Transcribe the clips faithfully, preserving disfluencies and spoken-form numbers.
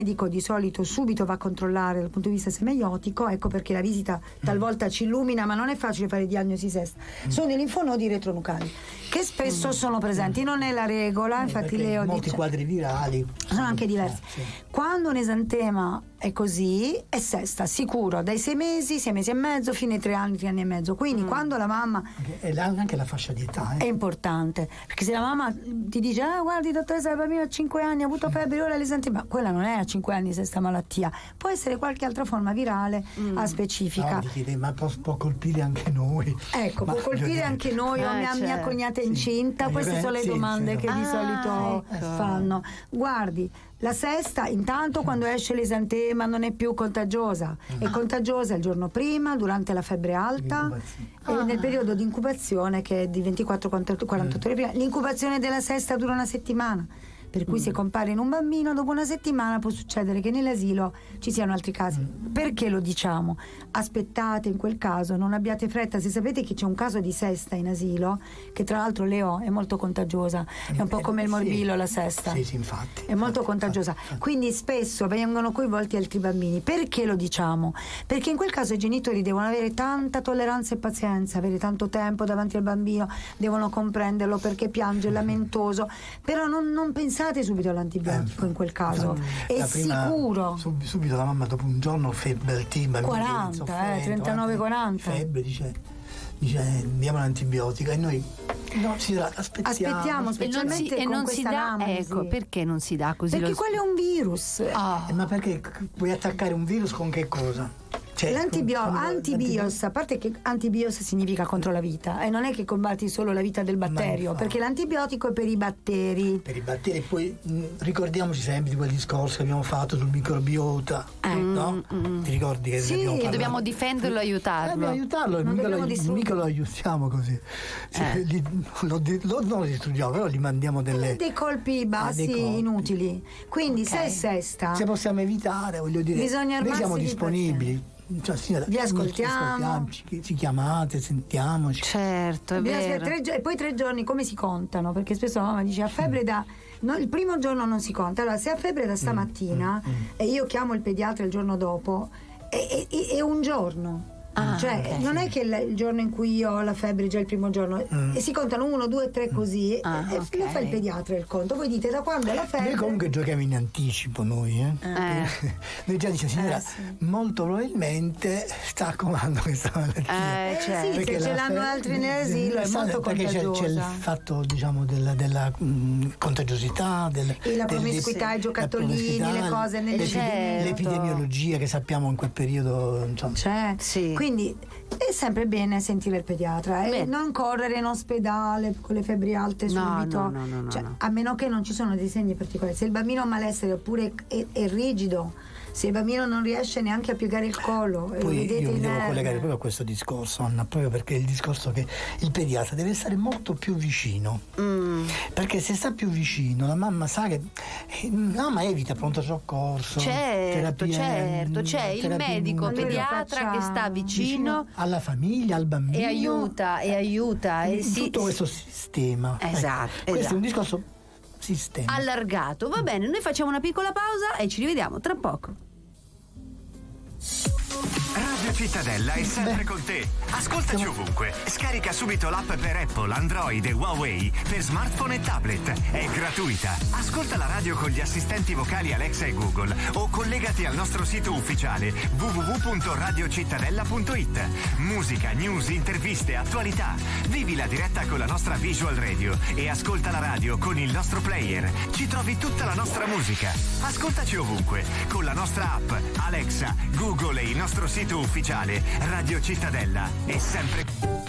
medico di solito subito va a controllare dal punto di vista semeiotico, ecco perché la visita talvolta ci illumina, ma non è facile fare diagnosi sesta. Sono i linfonodi retronucleari che spesso mm. sono presenti, non è la regola, eh, infatti Leo molti dice, quadri virali sono anche diversi. Eh, sì. Quando un esantema è così, è sesta, sicuro, dai sei mesi, sei mesi e mezzo fino ai tre anni, tre anni e mezzo. Quindi mm. quando la mamma... E anche la fascia di età. Eh. È importante, perché se la mamma ti dice, ah guardi dottoressa, la bambina ha cinque anni, ha avuto febbre, ora l'esantema, quella non è a cinque anni questa malattia, può essere qualche altra forma virale mm. a specifica. No, chiede, ma può, può colpire anche noi. Ecco, ma può colpire dire... anche noi, eh, o mia, certo. mia cognata è incinta, sì. queste eh, sono le sì, domande sì, che ah, di solito ecco. fanno. Guardi, la sesta, intanto quando esce l'esantema non è più contagiosa, è contagiosa il giorno prima, durante la febbre alta e ah. nel periodo di incubazione che è di ventiquattro quarantotto ore prima. L'incubazione della sesta dura una settimana. Per cui mm. se compare in un bambino, dopo una settimana può succedere che nell'asilo ci siano altri casi. Mm. Perché lo diciamo? Aspettate in quel caso, non abbiate fretta. Se sapete che c'è un caso di sesta in asilo, che tra l'altro Leo è molto contagiosa, è un po' come il morbillo, sì. la sesta. Sì, sì, infatti. È molto infatti, contagiosa. infatti. Quindi spesso vengono coinvolti altri bambini. Perché lo diciamo? Perché in quel caso i genitori devono avere tanta tolleranza e pazienza, avere tanto tempo davanti al bambino, devono comprenderlo perché piange, è lamentoso, però non, non pensate subito all'antibiotico eh, in quel caso è prima, sicuro sub, subito la mamma dopo un giorno febbre al team quaranta eh, trentanove quaranta febbre dice dice diamo l'antibiotico e noi no, si dà, aspettiamo, aspettiamo specialmente e non si, con e non si dà ecco perché non si dà così perché lo... quello è un virus ah. eh, ma perché puoi attaccare un virus con che cosa? Cioè, L'antibio- antibios, a parte che antibios significa contro la vita e non è che combatti solo la vita del batterio, perché l'antibiotico è per i batteri. Per i batteri, poi mh, ricordiamoci sempre di quel discorso che abbiamo fatto sul microbiota, eh. no? Mm. Ti ricordi che sì, abbiamo che dobbiamo difenderlo e aiutarlo. Eh, dobbiamo aiutarlo, mica lo, mica lo aiutiamo così. Cioè, eh. li, lo, lo, non lo distruggiamo, però gli mandiamo delle dei colpi bassi, eh, dei colpi. inutili. Quindi okay. se è sesta, se possiamo evitare, voglio dire, bisogna noi siamo disponibili. Cioè, sì, vi ascoltiamo, ci, ci chiamate, sentiamoci. Certo, è vero. Tre, e poi tre giorni come si contano? Perché spesso la mamma dice a febbre da no, il primo giorno non si conta. Allora, se ha febbre da stamattina mm, mm, mm. e io chiamo il pediatra il giorno dopo, è, è, è un giorno. Ah, cioè okay. non è che il, il giorno in cui io ho la febbre già il primo giorno mm. e si contano uno, due, tre così ah, e okay. lo fa il pediatra il conto. Voi dite da quando è la febbre. Noi comunque giochiamo in anticipo noi eh? Eh. Noi già dice signora eh, sì. molto probabilmente sta accumulando questa malattia eh, certo. sì, se ce l'hanno fe- altri nell'asilo è molto perché contagiosa c'è, c'è il fatto diciamo della, della mh, contagiosità del, e la promiscuità, del, i giocattolini, le cose nel certo. l'epidemiologia che sappiamo in quel periodo insomma. C'è sì. Quindi è sempre bene sentire il pediatra e non correre in ospedale con le febbri alte no, subito no, no, no, cioè, no. a meno che non ci sono dei segni particolari. Se il bambino ha malessere oppure è, è rigido, se il bambino non riesce neanche a piegare il collo, poi vedete io mi devo nerve. collegare proprio a questo discorso, Anna, proprio perché è il discorso che il pediatra deve stare molto più vicino mm. perché se sta più vicino la mamma sa che la mamma evita pronto soccorso, certo terapia, certo c'è il medico in, pediatra che sta vicino, vicino alla famiglia, al bambino e aiuta e aiuta in, e si, tutto questo sistema esatto, ecco, questo esatto. è un discorso sistema allargato. Va bene, noi facciamo una piccola pausa e ci rivediamo tra poco. Radio Cittadella è sempre Beh. con te. Ascoltaci ovunque. Scarica subito l'app per Apple, Android e Huawei per smartphone e tablet. È gratuita. Ascolta la radio con gli assistenti vocali Alexa e Google o collegati al nostro sito ufficiale w w w punto radio cittadella punto it. Musica, news, interviste, attualità. Vivi la diretta con la nostra Visual Radio e ascolta la radio con il nostro player. Ci trovi tutta la nostra musica. Ascoltaci ovunque con la nostra app Alexa, Google e il nostro sito ufficiale Radio Cittadella è sempre.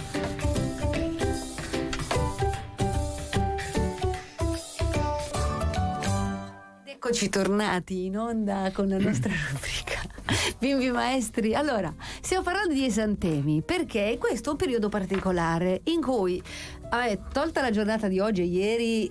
Eccoci tornati in onda con la nostra rubrica Bimbi Maestri. Allora, stiamo parlando di esantemi perché questo è un periodo particolare in cui vabbè, tolta la giornata di oggi e ieri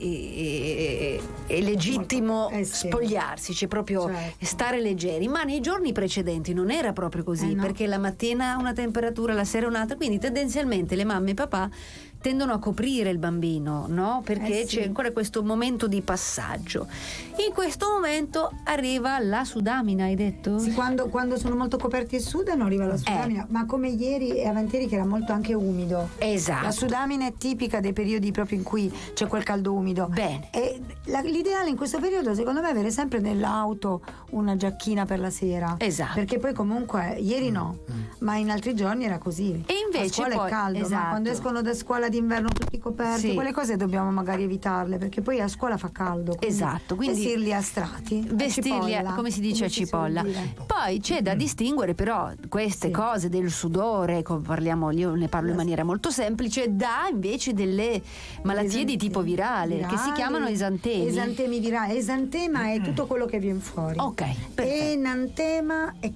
è, è, è legittimo eh sì. spogliarsi, cioè proprio certo. stare leggeri, ma nei giorni precedenti non era proprio così, eh no. perché la mattina una temperatura, la sera un'altra, quindi tendenzialmente le mamme e papà tendono a coprire il bambino, no? Perché eh sì. c'è ancora questo momento di passaggio. In questo momento arriva la sudamina, hai detto? Sì, quando, quando sono molto coperti e sudano arriva la sudamina, eh. ma come ieri e avantieri che era molto anche umido. Esatto. La sudamina è tipica dei periodi proprio in cui c'è quel caldo umido. Bene. E la, l'ideale in questo periodo secondo me è avere sempre nell'auto una giacchina per la sera. Esatto. Perché poi comunque ieri no, mm. ma in altri giorni era così. E invece a scuola poi, è caldo, esatto. ma quando escono da scuola d'inverno tutti coperti, sì. quelle cose dobbiamo magari evitarle, perché poi a scuola fa caldo. Quindi esatto, quindi vestirli a strati, vestirli a a, come si dice, come a cipolla. Poi c'è da distinguere però queste sì. cose del sudore, parliamo, io ne parlo in maniera molto semplice, da invece delle malattie Esantemi, di tipo virale, virale, che si chiamano esantemi. Esantemi virali. Esantema è tutto quello che viene fuori. Ok, perfetto. Enantema è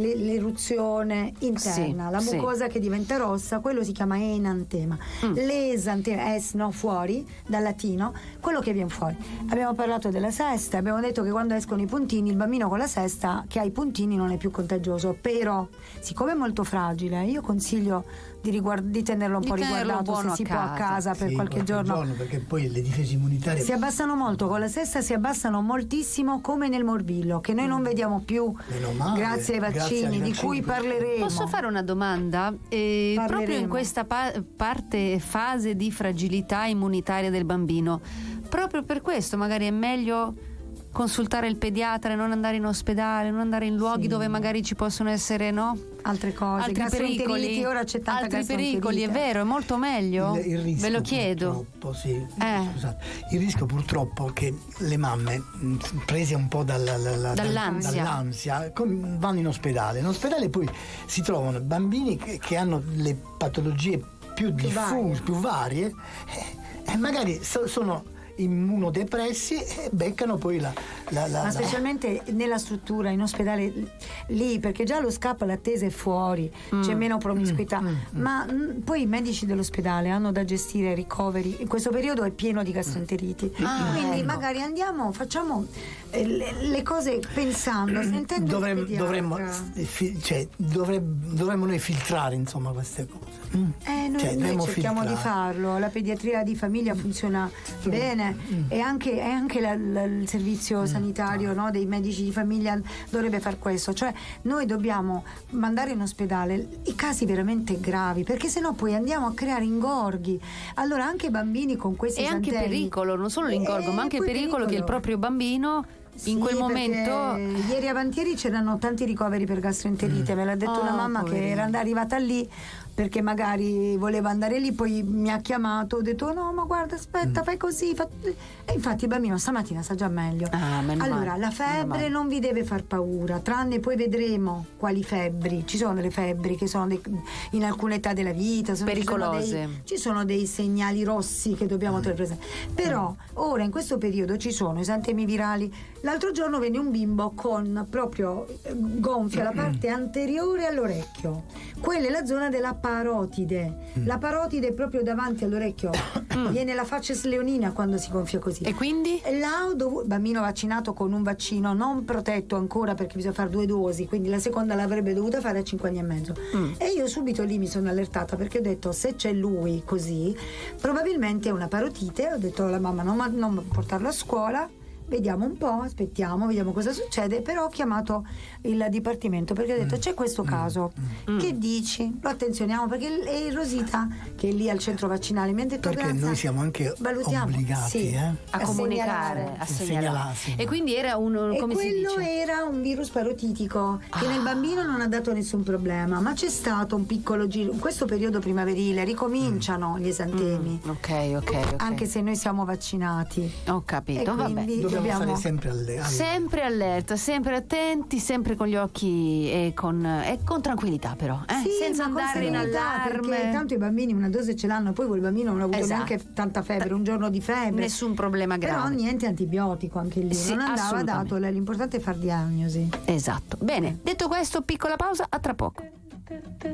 l'eruzione interna, sì, la mucosa sì. che diventa rossa, quello si chiama enantema. Mm. L'esantema, es no, fuori, dal latino, quello che viene fuori. Abbiamo parlato della sesta, abbiamo detto che quando escono i puntini, il bambino con la sesta che ha i puntini non è più contagioso, però siccome è molto fragile, io consiglio di, riguard- di tenerlo un di po' tenerlo riguardato se si a può a casa per sì, qualche giorno. giorno, perché poi le difese immunitarie si abbassano molto, con la sesta si abbassano moltissimo, come nel morbillo, che noi non vediamo più male, grazie ai vaccini, grazie ai di vaccini, cui parleremo. Posso fare una domanda? Eh, proprio in questa pa- parte fase di fragilità immunitaria del bambino, proprio per questo magari è meglio consultare il pediatra e non andare in ospedale, non andare in luoghi sì. dove magari ci possono essere, no? Altre cose, altri pericoli, ora c'è tanta altri pericoli, è vero, è molto meglio. Il, il rischio, ve lo chiedo. Sì. Eh. Scusate, il rischio purtroppo che le mamme, prese un po' dalla, la, dall'ansia, dall'ansia vanno in ospedale. In ospedale poi si trovano bambini che, che hanno le patologie più, più diffuse, varie. più varie, e, e magari so, sono immunodepressi e beccano poi la, la, la ma specialmente la... nella struttura in ospedale lì, perché già lo scappo, l'attesa è fuori, mm. c'è meno promiscuità, mm. Mm. ma mh, poi i medici dell'ospedale hanno da gestire ricoveri, in questo periodo è pieno di gastroenteriti, ah, quindi ecco. magari andiamo, facciamo eh, le, le cose pensando, sentendo dovremmo, il dovremmo, cioè, dovremmo, dovremmo noi filtrare insomma queste cose. Mm. Eh, noi, cioè, noi cerchiamo filtrare. di farlo, la pediatria di famiglia funziona mm. bene. Mm. E anche, e anche la, la, il servizio sanitario, no, dei medici di famiglia dovrebbe far questo, cioè noi dobbiamo mandare in ospedale i casi veramente gravi, perché sennò poi andiamo a creare ingorghi. Allora anche i bambini con questi e esantemi, anche pericolo, non solo l'ingorgo, e ma anche pericolo, pericolo che il proprio bambino in sì, quel momento ieri avantieri c'erano tanti ricoveri per gastroenterite, mm. me l'ha detto oh, una mamma poverino. Che era arrivata lì perché magari voleva andare lì, poi mi ha chiamato, ho detto no ma guarda aspetta mm. fai così fa... e infatti il bambino stamattina sta già meglio. Ah, allora la febbre non vi deve far paura, tranne poi vedremo quali febbri, ci sono delle febbri che sono dei, in alcune età della vita sono, pericolose, ci sono, dei, ci sono dei segnali rossi che dobbiamo tenere presenti, però ora in questo periodo ci sono esantemi virali. L'altro giorno venne un bimbo con proprio gonfia la parte anteriore all'orecchio, quella è la zona della parotide, la parotide è proprio davanti all'orecchio, viene la facies leonina quando si gonfia così. E quindi? Là, dov- bambino vaccinato con un vaccino non protetto ancora perché bisogna fare due dosi, quindi la seconda l'avrebbe dovuta fare a cinque anni e mezzo. Mm. E io subito lì mi sono allertata perché ho detto se c'è lui così probabilmente è una parotite, ho detto alla mamma non, non portarlo a scuola, vediamo un po', aspettiamo, vediamo cosa succede, però ho chiamato il dipartimento perché ho detto c'è questo caso, mm. che dici? Lo attenzioniamo perché è Rosita che è lì al centro vaccinale, mi ha detto perché grazie, noi siamo anche valutiamo. obbligati sì, eh? a, a comunicare, a segnalare. E quindi era un, come e si dice? quello era un virus parotitico che ah. nel bambino non ha dato nessun problema, ma c'è stato un piccolo giro in questo periodo primaverile, ricominciano mm. gli esantemi, mm. okay, okay, ok, anche se noi siamo vaccinati. Ho capito, e vabbè. Dobbiamo dobbiamo stare sempre allerta, sempre allerta, sempre attenti, sempre con gli occhi e con, e con tranquillità però, eh? Sì, senza andare in allarme, tanto i bambini una dose ce l'hanno, poi quel bambino non ha avuto esatto. neanche tanta febbre, un giorno di febbre, nessun problema grave, però niente antibiotico anche lì, sì, non andava dato, l'importante è far diagnosi. Esatto. Bene, detto questo, piccola pausa, a tra poco.